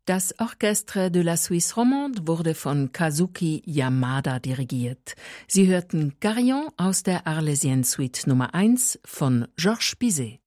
Das Orchestre de la Suisse Romande wurde von Kazuki Yamada dirigiert. Sie hörten Carillon aus der Arlésienne Suite Nummer 1 von Georges Bizet.